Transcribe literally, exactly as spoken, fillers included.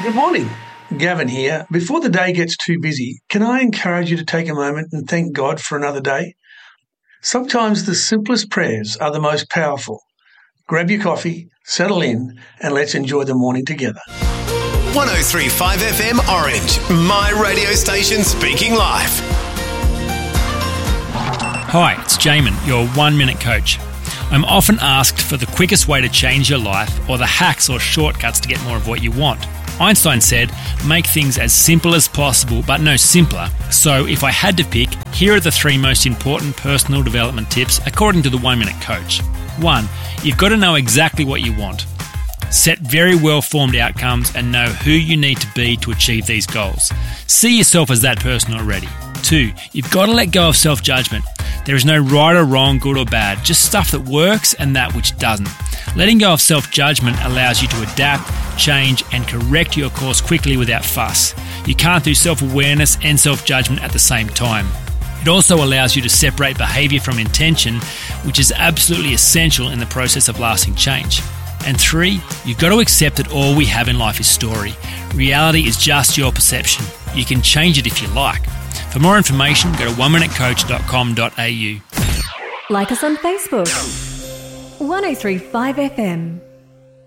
Good morning. Gavin here. Before the day gets too busy, can I encourage you to take a moment and thank God for another day? Sometimes the simplest prayers are the most powerful. Grab your coffee, settle in, and let's enjoy the morning together. one oh three point five F M Orange, my radio station speaking life. Hi, it's Jamin, your one-minute coach. I'm often asked for the quickest way to change your life or the hacks or shortcuts to get more of what you want. Einstein said, make things as simple as possible, but no simpler. So if I had to pick, here are the three most important personal development tips according to the One Minute Coach. One, you've got to know exactly what you want. Set very well-formed outcomes and know who you need to be to achieve these goals. See yourself as that person already. Two, you've got to let go of self-judgment. There is no right or wrong, good or bad, just stuff that works and that which doesn't. Letting go of self-judgment allows you to adapt, change and correct your course quickly without fuss. You can't do self-awareness and self-judgment at the same time. It also allows you to separate behaviour from intention, which is absolutely essential in the process of lasting change. And three, you've got to accept that all we have in life is story. Reality is just your perception. You can change it if you like. For more information, go to one minute coach dot com dot a u. Like us on Facebook. one oh three point five F M.